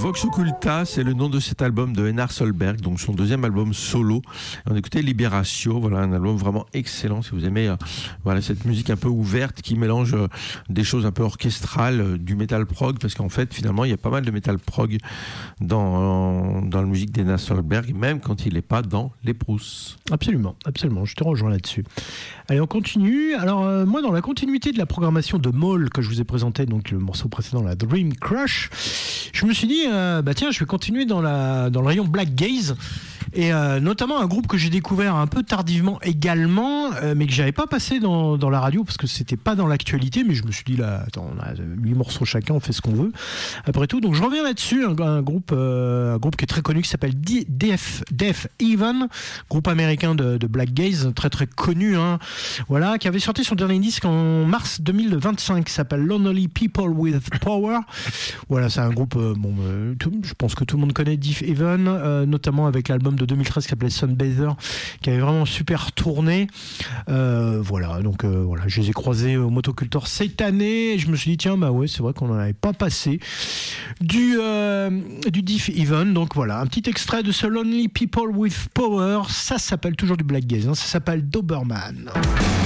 Vox Occulta, c'est le nom de cet album de Einar Solberg, donc son deuxième album solo. On écoutait Liberatio, voilà, un album vraiment excellent si vous aimez voilà, cette musique un peu ouverte qui mélange des choses un peu orchestrales, du metal prog, parce qu'en fait finalement il y a pas mal de metal prog dans la musique d'Einar Solberg, même quand il n'est pas dans les Proust. Absolument, absolument, je te rejoins là-dessus. Allez, on continue. Alors moi, dans la continuité de la programmation de Maul que je vous ai présenté, donc le morceau précédent, la Dream Crush, je me suis dit, tiens, je vais continuer dans le rayon Black Gaze. Et notamment un groupe que j'ai découvert un peu tardivement également, mais que j'avais pas passé dans la radio parce que c'était pas dans l'actualité, mais je me suis dit là, attends, on a 8 morceaux chacun, on fait ce qu'on veut après tout. Donc je reviens là-dessus, un groupe qui est très connu qui s'appelle Death Even, groupe américain de Black Gaze, très très connu, hein, voilà, qui avait sorti son dernier disque en mars 2025, qui s'appelle Lonely People with Power. Voilà, c'est un groupe, je pense que tout le monde connaît Death Even, notamment avec l'album de 2013 qui s'appelait Sunbather, qui avait vraiment super tourné. Voilà, je les ai croisés au Motocultor cette année et je me suis dit tiens, bah ouais, c'est vrai qu'on n'en avait pas passé du Diff Even. Donc voilà, un petit extrait de ce Lonely People with Power, ça s'appelle toujours du Black Gaze, hein, ça s'appelle Doberman.